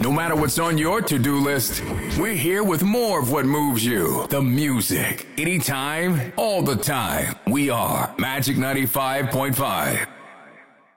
No matter what's on your to-do list, we're here with more of what moves you. The music. Anytime, all the time. We are Magic 95.5.